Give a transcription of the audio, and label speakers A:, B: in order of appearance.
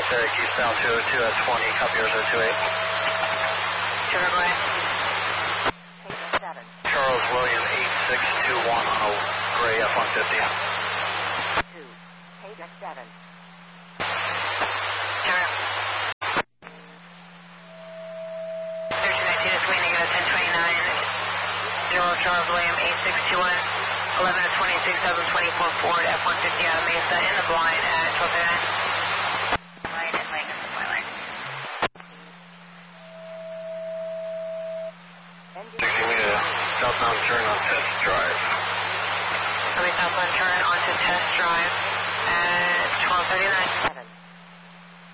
A: Syracuse down 202 at 20, copy 028. Charles William 8621 on a gray F-150.
B: 2, Paydeck 7.
C: Charles William 8621, 11 of 26, 724 Ford F-150 out of Mesa in the blind at 12:39. Blind at Lake in the twilight.
A: Give me a southbound turn on test drive.
C: Southbound turn onto test drive at 12:39.